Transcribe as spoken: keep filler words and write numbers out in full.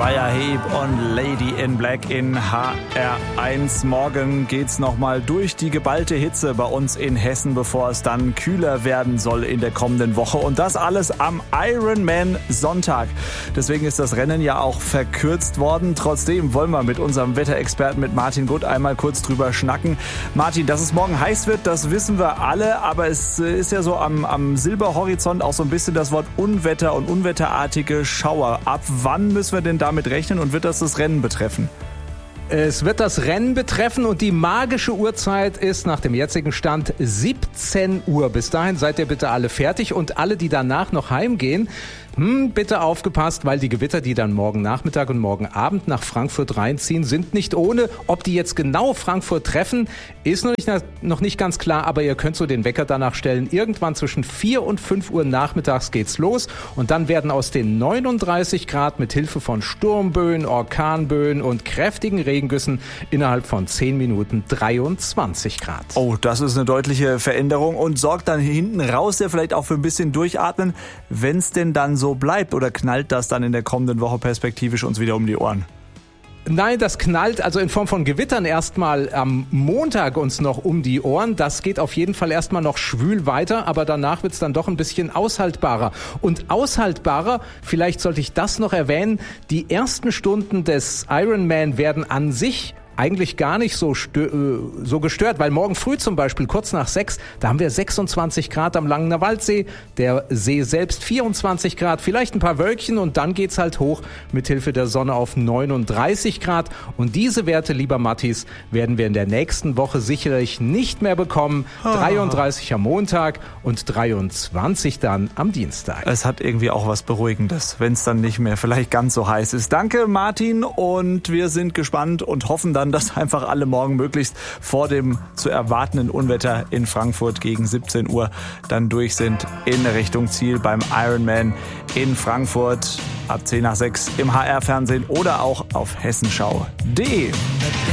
Uriah Heep und Lady in Black in H R eins. Morgen geht's nochmal durch die geballte Hitze bei uns in Hessen, bevor es dann kühler werden soll in der kommenden Woche. Und das alles am Ironman Sonntag. Deswegen ist das Rennen ja auch verkürzt worden. Trotzdem wollen wir mit unserem Wetterexperten, mit Martin Gutt, einmal kurz drüber schnacken. Martin, dass es morgen heiß wird, das wissen wir alle. Aber es ist ja so am, am Silberhorizont auch so ein bisschen das Wort Unwetter und unwetterartige Schauer. Ab wann müssen wir denn damit rechnen und wird das das Rennen betreffen? Es wird das Rennen betreffen und die magische Uhrzeit ist nach dem jetzigen Stand siebzehn Uhr. Bis dahin seid ihr bitte alle fertig und alle, die danach noch heimgehen, hm, bitte aufgepasst, weil die Gewitter, die dann morgen Nachmittag und morgen Abend nach Frankfurt reinziehen, sind nicht ohne. Ob die jetzt genau Frankfurt treffen, ist noch nicht, noch nicht ganz klar, aber ihr könnt so den Wecker danach stellen. Irgendwann zwischen vier und fünf Uhr nachmittags geht's los und dann werden aus den neununddreißig Grad mit Hilfe von Sturmböen, Orkanböen und kräftigen Regengüssen innerhalb von zehn Minuten dreiundzwanzig Grad. Oh, das ist eine deutliche Veränderung und sorgt dann hinten raus ja vielleicht auch für ein bisschen Durchatmen, wenn es denn dann so bleibt, oder knallt das dann in der kommenden Woche perspektivisch uns wieder um die Ohren? Nein, das knallt also in Form von Gewittern erstmal am Montag uns noch um die Ohren. Das geht auf jeden Fall erstmal noch schwül weiter, aber danach wird's dann doch ein bisschen aushaltbarer. Und aushaltbarer, vielleicht sollte ich das noch erwähnen, die ersten Stunden des Ironman werden an sich eigentlich gar nicht so, stö- so gestört, weil morgen früh zum Beispiel kurz nach sechs, da haben wir sechsundzwanzig Grad am Langener Waldsee, der See selbst vierundzwanzig Grad, vielleicht ein paar Wölkchen und dann geht's halt hoch mit Hilfe der Sonne auf neununddreißig Grad und diese Werte, lieber Mattis, werden wir in der nächsten Woche sicherlich nicht mehr bekommen. dreiunddreißig am Montag und dreiundzwanzig dann am Dienstag. Es hat irgendwie auch was Beruhigendes, wenn es dann nicht mehr vielleicht ganz so heiß ist. Danke, Martin, und wir sind gespannt und hoffen dann, dass einfach alle morgen möglichst vor dem zu erwartenden Unwetter in Frankfurt gegen siebzehn Uhr dann durch sind in Richtung Ziel beim Ironman in Frankfurt ab zehn nach sechs im H R-Fernsehen oder auch auf hessenschau punkt de.